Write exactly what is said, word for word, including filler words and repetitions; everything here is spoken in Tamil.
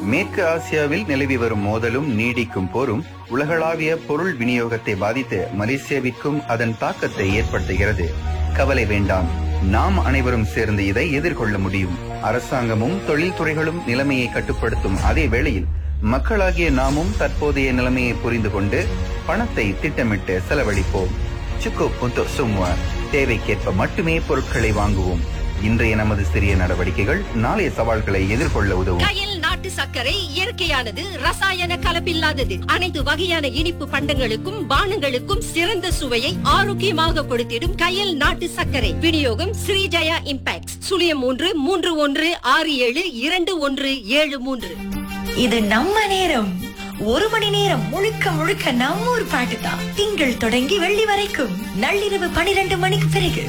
மேற்கு ஆசியாவில் நிலவி வரும் மோதலும் நீடிக்கும் போரும் உலகளாவிய பொருள் விநியோகத்தை பாதித்து மலேசியாவிற்கும் அதன் தாக்கத்தை ஏற்படுத்துகிறது. கவலை வேண்டாம், நாம் அனைவரும் சேர்ந்து இதை எதிர்கொள்ள முடியும். அரசாங்கமும் தொழில்துறைகளும் நிலைமையை கட்டுப்படுத்தும் அதே வேளையில் மக்களாகிய நாமும் தற்போதைய நிலைமையை புரிந்து கொண்டு பணத்தை திட்டமிட்டு செலவழிப்போம். சுக்கு புத்து சும்மா தேவைக்கேற்ப மட்டுமே பொருட்களை வாங்குவோம். இன்றைய நமது சிறிய நடவடிக்கைகள் நாளைய சவால்களை எதிர்கொள்ள உதவும். கயல் நாட்டு சர்க்கரை இயற்கையானது, ரசாயன கலப்பில்லாதது. அனைத்து வகையான இனிப்பு பண்டங்களுக்கும் பானங்களுக்கும் சிறந்த சுவையை ஆரோக்கியமாக கொடுத்திடும் கயல் நாட்டு சர்க்கரை. விநியோகம் ஸ்ரீஜயா இம்பாக்ட். சுழியம் மூன்று மூன்று ஒன்று ஆறு ஏழு இரண்டு ஒன்று ஏழு மூன்று. இது நம்ம நேரம். ஒரு மணி நேரம் முழுக்க முழுக்க நம்ம ஊர் பாட்டு தான். திங்கள் தொடங்கி வெள்ளி வரைக்கும் நள்ளிரவு பனிரெண்டு மணிக்கு பிறகு